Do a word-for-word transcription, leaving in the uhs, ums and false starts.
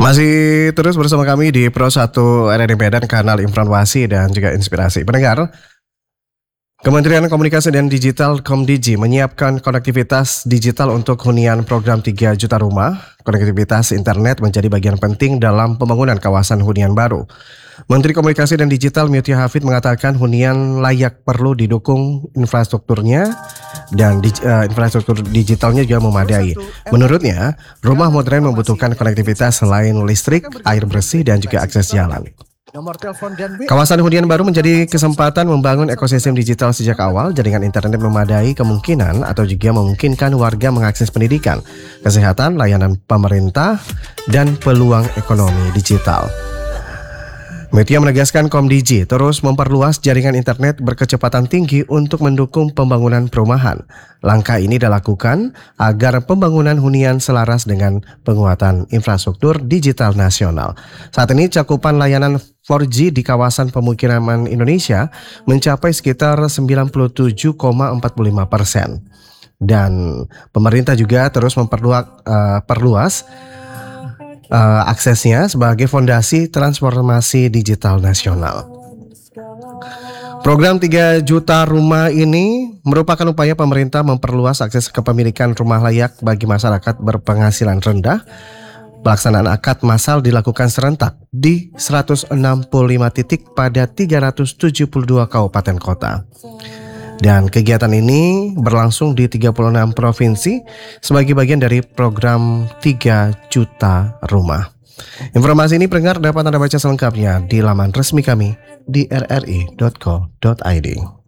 Masih terus bersama kami di Pro satu R R I Medan, kanal informasi dan juga inspirasi. Pendengar, Kementerian Komunikasi dan Digital Komdigi menyiapkan konektivitas digital untuk hunian program tiga juta rumah. Konektivitas internet menjadi bagian penting dalam pembangunan kawasan hunian baru. Menteri Komunikasi dan Digital Mutia Hafid mengatakan hunian layak perlu didukung infrastrukturnya dan di, uh, infrastruktur digitalnya juga memadai. Menurutnya, rumah modern membutuhkan konektivitas selain listrik, air bersih, dan juga akses jalan. Kawasan hunian baru menjadi kesempatan membangun ekosistem digital sejak awal. Jaringan internet memadai kemungkinan atau juga memungkinkan warga mengakses pendidikan, kesehatan, layanan pemerintah, dan peluang ekonomi digital. Mutia menegaskan Komdigi terus memperluas jaringan internet berkecepatan tinggi untuk mendukung pembangunan perumahan. Langkah ini dilakukan agar pembangunan hunian selaras dengan penguatan infrastruktur digital nasional. Saat ini cakupan layanan empat G di kawasan pemukiman Indonesia mencapai sekitar sembilan puluh tujuh koma empat puluh lima persen. Dan pemerintah juga terus memperluas uh, perluas Uh, aksesnya sebagai fondasi transformasi digital nasional. Program tiga juta rumah ini merupakan upaya pemerintah memperluas akses kepemilikan rumah layak bagi masyarakat berpenghasilan rendah. Pelaksanaan akad massal dilakukan serentak di seratus enam puluh lima titik pada tiga ratus tujuh puluh dua kabupaten kota. Dan kegiatan ini berlangsung di tiga puluh enam provinsi sebagai bagian dari program tiga juta rumah. Informasi ini pendengar dapat Anda baca selengkapnya di laman resmi kami di r r i dot co dot i d.